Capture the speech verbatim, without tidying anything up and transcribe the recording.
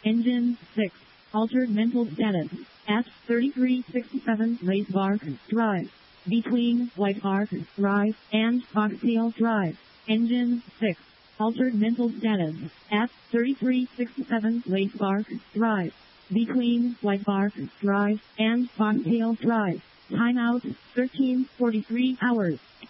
Engine six. Altered mental status. At thirty-three sixty-seven Lace Bark Drive. Between White Park Drive and Foxtail Drive. Engine six. Altered mental status. At thirty-three sixty-seven Lace Bark Drive. Between White Bark Drive and Foxtail Drive. Timeout thirteen forty-three hours.